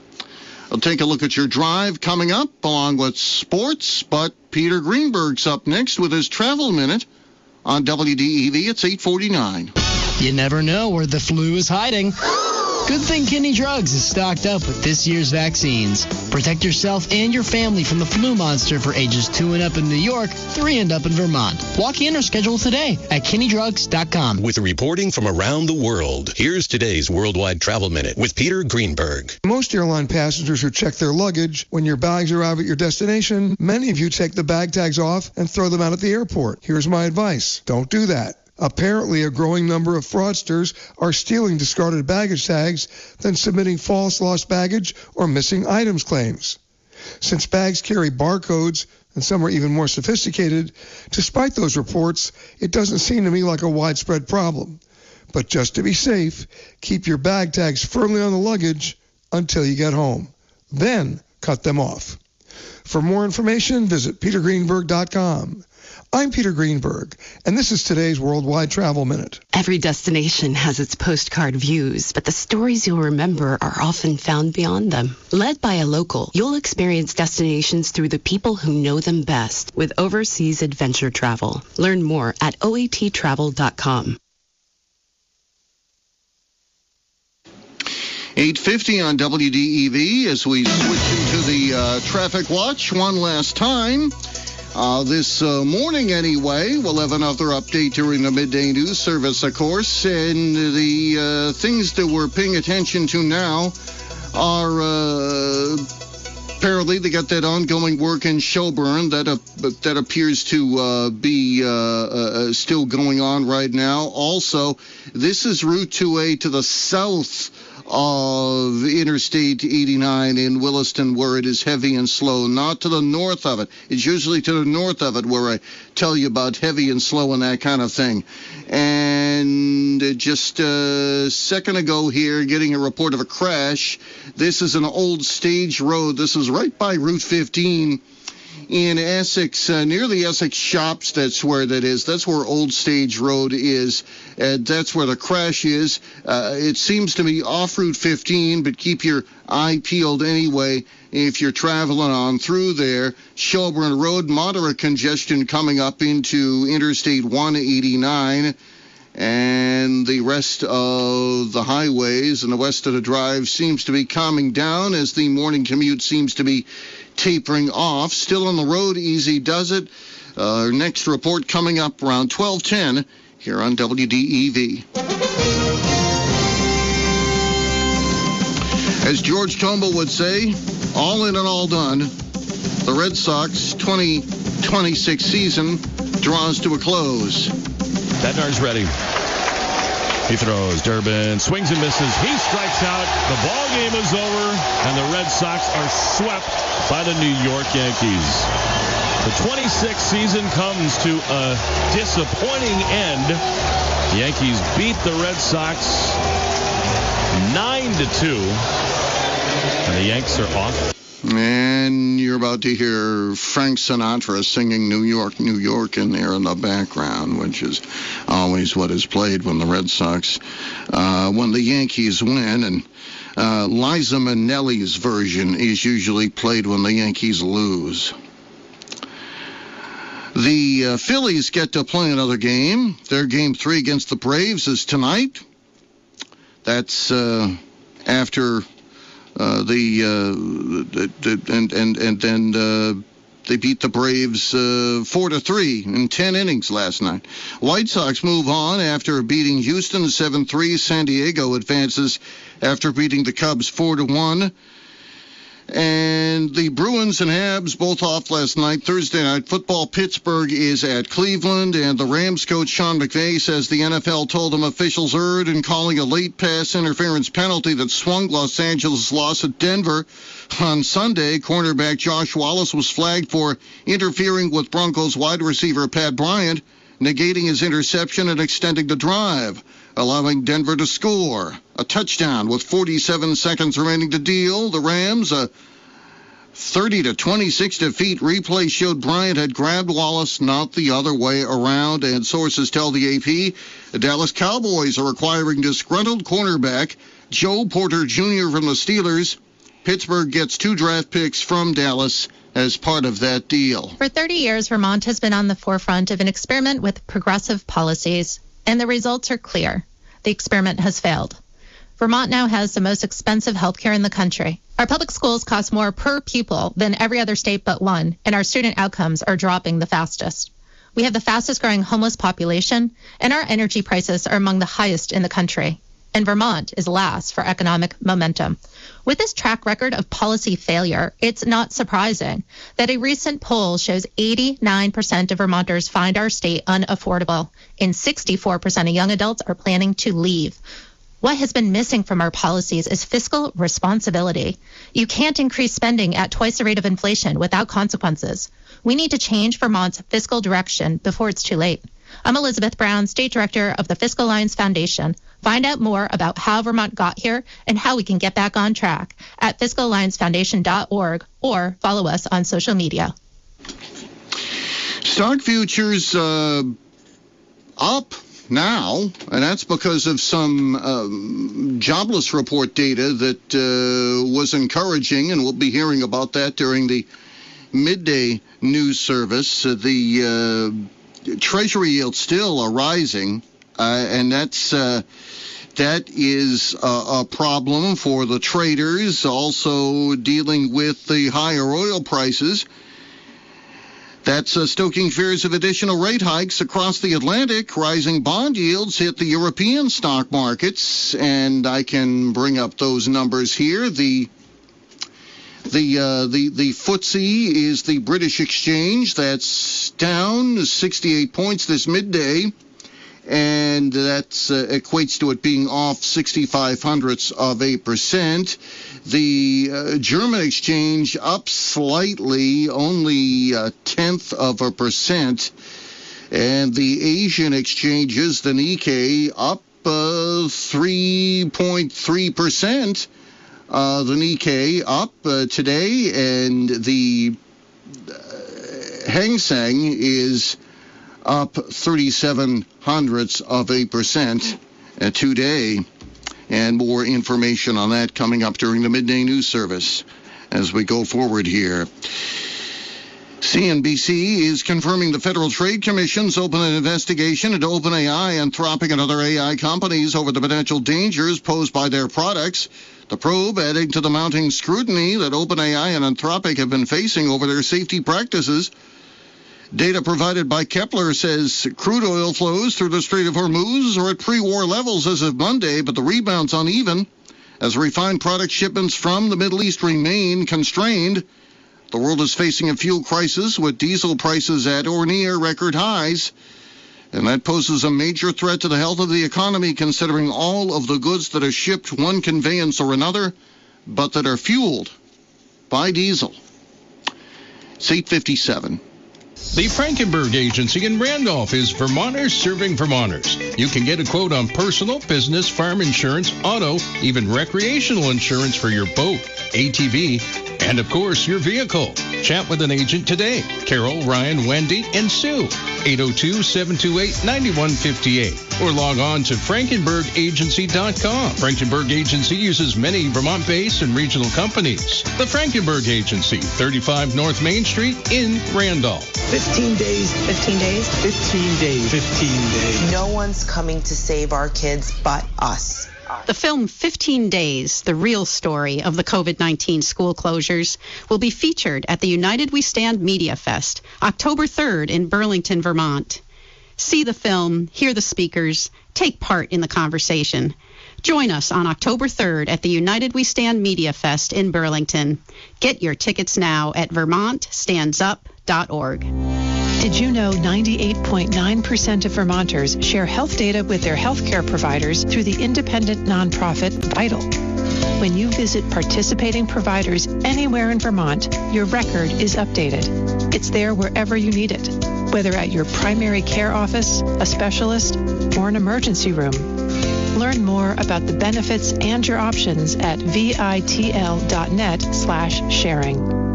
I'll take a look at your drive coming up along with sports, but Peter Greenberg's up next with his Travel Minute on WDEV. It's 8:49. You never know where the flu is hiding. Good thing Kinney Drugs is stocked up with this year's vaccines. Protect yourself and your family from the flu monster for ages 2 and up in New York, 3 and up in Vermont. Walk in or schedule today at KinneyDrugs.com. With reporting from around the world, here's today's Worldwide Travel Minute with Peter Greenberg. Most airline passengers who check their luggage when your bags arrive at your destination, many of you take the bag tags off and throw them out at the airport. Here's my advice. Don't do that. Apparently, a growing number of fraudsters are stealing discarded baggage tags, then submitting false lost baggage or missing items claims. Since bags carry barcodes, and some are even more sophisticated, despite those reports, it doesn't seem to me like a widespread problem. But just to be safe, keep your bag tags firmly on the luggage until you get home. Then cut them off. For more information, visit petergreenberg.com. I'm Peter Greenberg, and this is today's Worldwide Travel Minute. Every destination has its postcard views, but the stories you'll remember are often found beyond them. Led by a local, you'll experience destinations through the people who know them best with Overseas Adventure Travel. Learn more at oattravel.com. 8:50 on WDEV as we switch into the traffic watch one last time. This morning, anyway, we'll have another update during the midday news service, of course. And the things that we're paying attention to now are Apparently, they got that ongoing work in Shelburne that appears to be still going on right now. Also, this is Route 2A to the south of Interstate 89 in Williston, where it is heavy and slow, not to the north of it. It's usually to the north of it where I tell you about heavy and slow and that kind of thing. And just a second ago here, getting a report of a crash. This is an old stage road. This is right by Route 15 in Essex, near the Essex Shops. That's where that is. That's where Old Stage Road is. That's where the crash is. It seems to be off Route 15, but keep your eye peeled anyway if you're traveling on through there. Shelburne Road, moderate congestion coming up into Interstate 189. And the rest of the highways and the west of the drive seems to be calming down as the morning commute seems to be tapering off. Still on the road, easy does it. Our next report coming up around 12:10 here on WDEV. As George Tombo would say, all in and all done. The Red Sox 2026 season draws to a close. Bednar's ready. He throws. Durbin swings and misses. He strikes out. The ball game is over, and the Red Sox are swept by the New York Yankees. The 26th season comes to a disappointing end. The Yankees beat the Red Sox 9-2, and the Yanks are off. And you're about to hear Frank Sinatra singing New York, New York in there in the background, which is always what is played when the Red Sox, when the Yankees win. And Liza Minnelli's version is usually played when the Yankees lose. The Phillies get to play another game. Their Game 3 against the Braves is tonight. That's after... They beat the Braves 4-3 in 10 innings last night. White Sox move on after beating Houston 7-3. San Diego advances after beating the Cubs 4-1. And the Bruins and Habs both off last night. Thursday night football, Pittsburgh is at Cleveland, and the Rams coach Sean McVay says the NFL told him officials erred in calling a late pass interference penalty that swung Los Angeles' loss at Denver. On Sunday, cornerback Josh Wallace was flagged for interfering with Broncos wide receiver Pat Bryant, negating his interception and extending the drive, allowing Denver to score a touchdown with 47 seconds remaining to deal. The Rams, a 30-26 defeat. Replay showed Bryant had grabbed Wallace, not the other way around, and sources tell the AP the Dallas Cowboys are acquiring disgruntled cornerback Joe Porter Jr. from the Steelers. Pittsburgh gets 2 draft picks from Dallas as part of that deal. For 30 years, Vermont has been on the forefront of an experiment with progressive policies, and the results are clear. The experiment has failed. Vermont now has the most expensive health care in the country. Our public schools cost more per pupil than every other state but one, and our student outcomes are dropping the fastest. We have the fastest growing homeless population, and our energy prices are among the highest in the country. And Vermont is last for economic momentum. With this track record of policy failure, it's not surprising that a recent poll shows 89% of Vermonters find our state unaffordable, and 64% of young adults are planning to leave. What has been missing from our policies is fiscal responsibility. You can't increase spending at twice the rate of inflation without consequences. We need to change Vermont's fiscal direction before it's too late. I'm Elizabeth Brown, State Director of the Fiscal Alliance Foundation. Find out more about how Vermont got here and how we can get back on track at fiscalalliancefoundation.org or follow us on social media. Stock futures up now, and that's because of some jobless report data that was encouraging, and we'll be hearing about that during the midday news service. The Treasury yields still are rising, and that is a problem for the traders, also dealing with the higher oil prices. That's stoking fears of additional rate hikes across the Atlantic. Rising bond yields hit the European stock markets, and I can bring up those numbers here. The The FTSE is the British exchange. That's down 68 points this midday, and that equates to it being off 0.65%. The German exchange up slightly, only 0.1%. And the Asian exchanges, the Nikkei, up 3.3%. The Nikkei up today, and the Hang Seng is up 0.37% today. And more information on that coming up during the midday news service as we go forward here. CNBC is confirming the Federal Trade Commission's opened an investigation into OpenAI, Anthropic, and other AI companies over the potential dangers posed by their products. The probe adding to the mounting scrutiny that OpenAI and Anthropic have been facing over their safety practices. Data provided by Kepler says crude oil flows through the Strait of Hormuz are at pre-war levels as of Monday, but the rebound's uneven as refined product shipments from the Middle East remain constrained. The world is facing a fuel crisis with diesel prices at or near record highs, and that poses a major threat to the health of the economy, considering all of the goods that are shipped one conveyance or another, but that are fueled by diesel. It's 8:57. The Frankenberg Agency in Randolph is Vermonters serving Vermonters. You can get a quote on personal, business, farm insurance, auto, even recreational insurance for your boat, ATV, and, of course, your vehicle. Chat with an agent today. Carol, Ryan, Wendy, and Sue. 802-728-9158. Or log on to FrankenbergAgency.com. Frankenberg Agency uses many Vermont-based and regional companies. The Frankenberg Agency, 35 North Main Street in Randolph. 15 days. 15 days? 15 days. 15 days. No one's coming to save our kids but us. The film 15 Days, the real story of the COVID-19 school closures, will be featured at the United We Stand Media Fest, October 3rd in Burlington, Vermont. See the film, hear the speakers, take part in the conversation. Join us on October 3rd at the United We Stand Media Fest in Burlington. Get your tickets now at vermontstandsup.org. Did you know 98.9% of Vermonters share health data with their healthcare providers through the independent nonprofit Vital? When you visit participating providers anywhere in Vermont, your record is updated. It's there wherever you need it, whether at your primary care office, a specialist, or an emergency room. Learn more about the benefits and your options at vitl.net/sharing.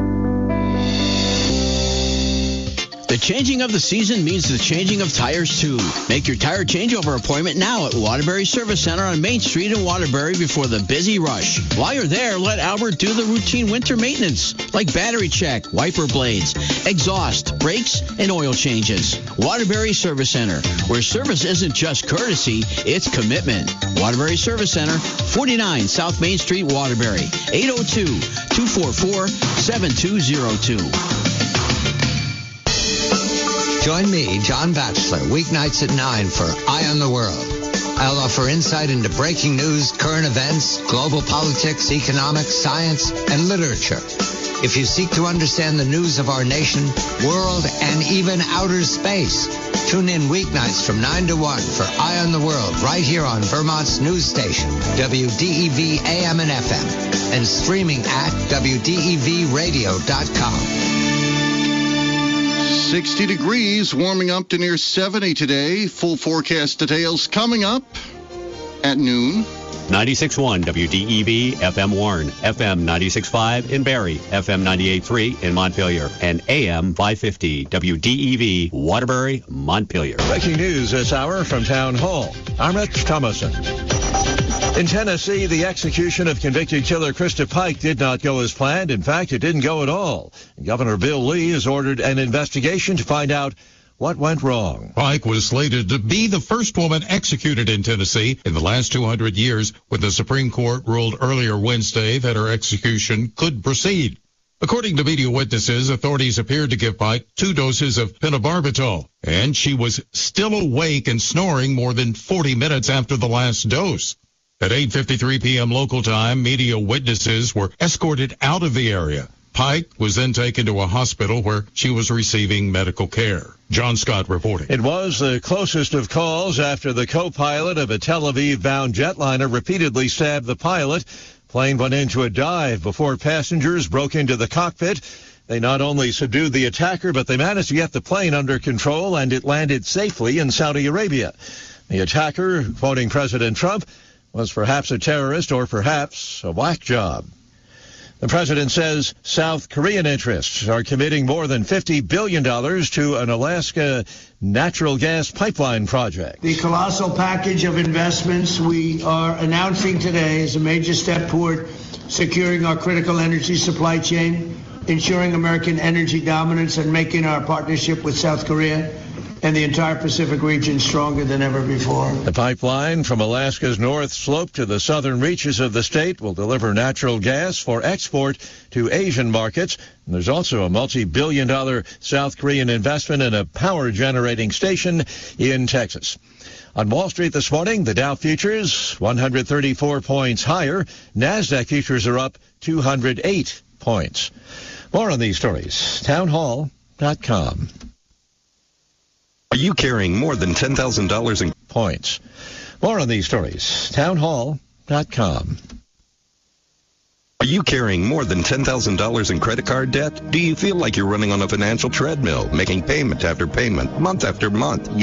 The changing of the season means the changing of tires, too. Make your tire changeover appointment now at Waterbury Service Center on Main Street in Waterbury before the busy rush. While you're there, let Albert do the routine winter maintenance, like battery check, wiper blades, exhaust, brakes, and oil changes. Waterbury Service Center, where service isn't just courtesy, it's commitment. Waterbury Service Center, 49 South Main Street, Waterbury, 802-244-7202. Join me, John Batchelor, weeknights at 9 for Eye on the World. I'll offer insight into breaking news, current events, global politics, economics, science, and literature. If you seek to understand the news of our nation, world, and even outer space, tune in weeknights from 9 to 1 for Eye on the World right here on Vermont's news station, WDEV AM and FM, and streaming at WDEVradio.com. 60 degrees, warming up to near 70 today. Full forecast details coming up at noon. 96.1 WDEV FM Warren, FM 96.5 in Barrie, FM 98.3 in Montpelier, and AM 550 WDEV Waterbury, Montpelier. Breaking news this hour from Town Hall. I'm Rich Thomason. In Tennessee, the execution of convicted killer Krista Pike did not go as planned. In fact, it didn't go at all. Governor Bill Lee has ordered an investigation to find out what went wrong. Pike was slated to be the first woman executed in Tennessee in the last 200 years, when the Supreme Court ruled earlier Wednesday that her execution could proceed. According to media witnesses, authorities appeared to give Pike 2 doses of pentobarbital, and she was still awake and snoring more than 40 minutes after the last dose. At 8:53 p.m. local time, media witnesses were escorted out of the area. Pike was then taken to a hospital where she was receiving medical care. John Scott reporting. It was the closest of calls after the co-pilot of a Tel Aviv-bound jetliner repeatedly stabbed the pilot. Plane went into a dive before passengers broke into the cockpit. They not only subdued the attacker, but they managed to get the plane under control, and it landed safely in Saudi Arabia. The attacker, quoting President Trump, was perhaps a terrorist or perhaps a whack job. The president says South Korean interests are committing more than $50 billion to an Alaska natural gas pipeline project. The colossal package of investments we are announcing today is a major step toward securing our critical energy supply chain, ensuring American energy dominance, and making our partnership with South Korea and the entire Pacific region stronger than ever before. The pipeline from Alaska's North Slope to the southern reaches of the state will deliver natural gas for export to Asian markets. And there's also a multi-billion-dollar South Korean investment in a power-generating station in Texas. On Wall Street this morning, the Dow futures 134 points higher. NASDAQ futures are up 208 points. More on these stories. Townhall.com. Are you carrying more than $10,000 in points? More on these stories. Townhall.com. Are you carrying more than $10,000 in credit card debt? Do you feel like you're running on a financial treadmill, making payment after payment, month after month?